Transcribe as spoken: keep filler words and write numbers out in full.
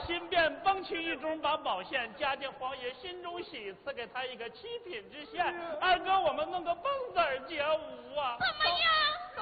心便崩去一中把宝线，加进皇爷心中喜，赐给他一个七品之线。二哥，我们弄个蹦子儿街舞啊！ 怎么样？